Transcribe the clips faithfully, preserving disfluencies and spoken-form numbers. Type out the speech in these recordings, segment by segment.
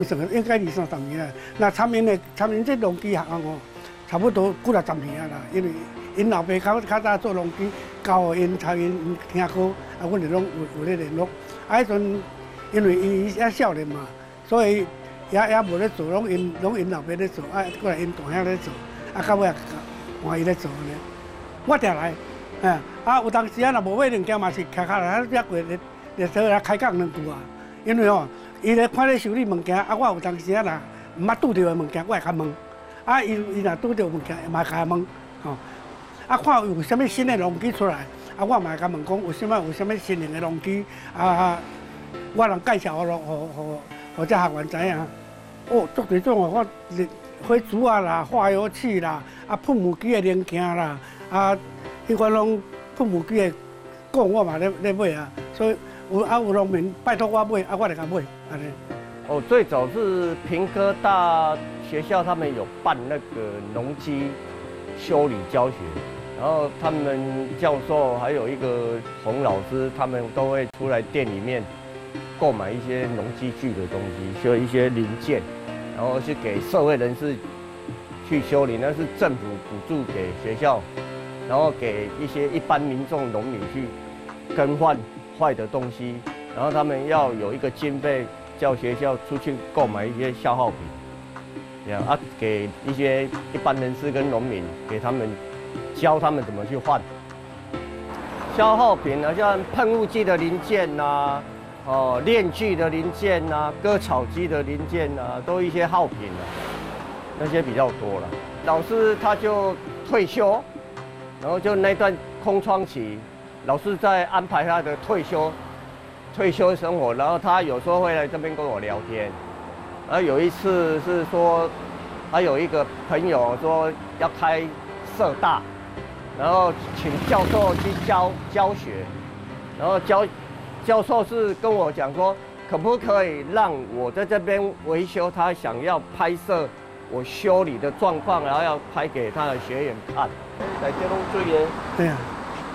算应该二三十年啊。那参民的参民这农机行哦，差不多几啊十年啊啦。因为因老爸较较早做农机，教互因参因听课，啊，阮就拢有有咧联络。啊，迄阵因为伊还少年嘛，所以也也无咧做，拢因拢因老爸咧做，啊，过来因大兄咧做，啊，到尾啊换伊咧做咧。我定来，哎，啊，有当时啊，若无买零件嘛是徛下来，遐过日日头来开讲两句啊，因为哦。 伊咧看咧修理物件，啊，我有当时啊，若毋捌拄着的物件，我会甲问。啊，伊伊若拄着物件，嘛甲问，吼。啊，看有啥物新的农机出来，啊，我嘛会甲问讲，有啥物有啥物新型的农机，啊，我人介绍互互互互这学员知影。哦，足多种哦，我火珠啊啦，化油器啦，啊，喷雾机的零件啦，啊，迄款拢喷雾机的讲我嘛咧咧买啊，所以。 有啊有农民拜托我买，啊我来甲买，安尼。 哦，最早是屏科大学校他们有办那个农机修理教学，然后他们教授还有一个洪老师，他们都会出来店里面购买一些农机具的东西，修一些零件，然后去给社会人士去修理，那是政府补助给学校，然后给一些一般民众农民去更换。 坏的东西，然后他们要有一个经费，叫学校出去购买一些消耗品，这样啊，给一些一般人士跟农民，给他们教他们怎么去换消耗品啊，像喷雾剂的零件呐、啊，哦，链锯的零件呐、啊，割草机的零件呐、啊，都一些耗品啊，那些比较多了。老师他就退休，然后就那段空窗期。 老师在安排他的退休、退休生活，然后他有时候会来这边跟我聊天。然后有一次是说，他有一个朋友说要开社大，然后请教授去教教学，然后教教授是跟我讲说，可不可以让我在这边维修，他想要拍摄我修理的状况，然后要拍给他的学员看。来这拢水的。 对啊。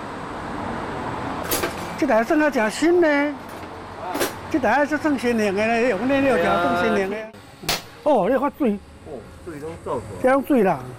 这台算啊真新呢，这台是算新型的咧，用那料条算新型的。哦，你看水， 哦，水拢走这种水啦。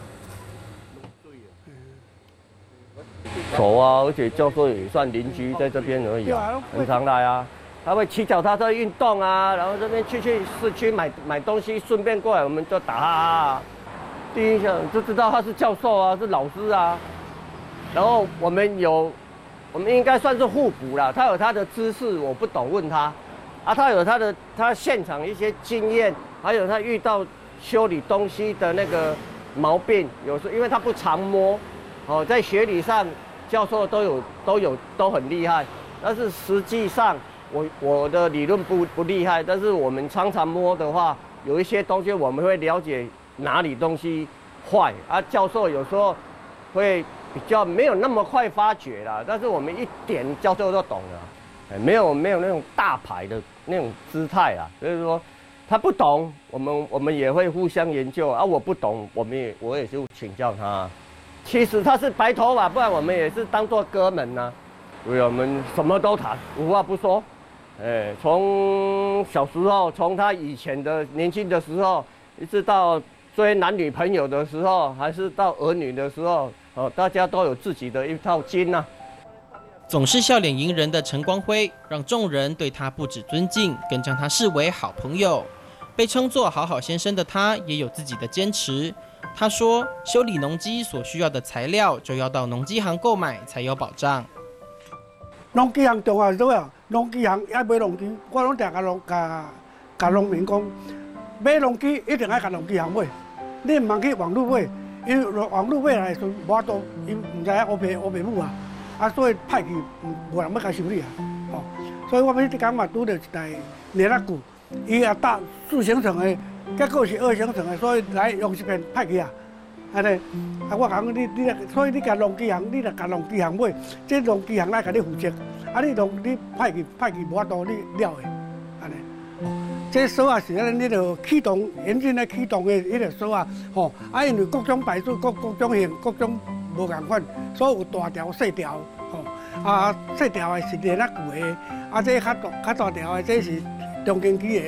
熟啊，而且教授也算邻居，在这边而已啊，很常来啊。他会骑脚踏车运动啊，然后这边去去市区买买东西，顺便过来，我们就打他啊。第一印象就知道他是教授啊，是老师啊。然后我们有。 我们应该算是互补啦，他有他的知识，我不懂问他，啊，他有他的他现场一些经验，还有他遇到修理东西的那个毛病，有时因为他不常摸，哦，在学理上教授都有都有都很厉害，但是实际上我我的理论不不厉害，但是我们常常摸的话，有一些东西我们会了解哪里东西坏，啊，教授有时候会。 比较没有那么快发觉啦，但是我们一点教授都懂了，哎，没有没有那种大牌的那种姿态啊，所以说他不懂，我们我们也会互相研究啊，我不懂，我们也我也就请教他。其实他是白头发，不然我们也是当做哥们呐、啊，对，我们什么都谈，无话不说。哎，从小时候，从他以前的年轻的时候，一直到追男女朋友的时候，还是到儿女的时候。 哦，大家都有自己的一套经呐、啊。 总是笑脸迎人的陈光辉，让众人对他不止尊敬，更将他视为好朋友。被称作好好先生的他，也有自己的坚持。他说，修理农机所需要的材料，就要到农机行购买才有保障。 农机行重要是啥？农机行要买农机，我拢定甲农甲甲农民讲，买农机一定要甲农机行买，你唔通去网络买。 因为网络买来时阵无法度，因唔知影乌白乌白母啊，啊所以歹去无人要甲修理啊，吼、哦，所以我每一工嘛拄着一台连啊旧，伊也搭四行程的，结果是二行程的，所以来用一遍歹去啊，安尼，啊我讲你你，所以你甲农机行，你若甲农机行买，这农机行来甲你负责，啊你农你歹去歹去无法度你了的，安尼。 这锁啊是咱迄个启动引擎咧启动的迄个锁啊，吼啊因为各种牌子、各各种型、各种无共款，所以有大条、细条，吼啊细条的是连啊旧的，啊这较大较大条的这是中间机的，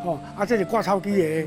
吼，啊，这是挂草机的。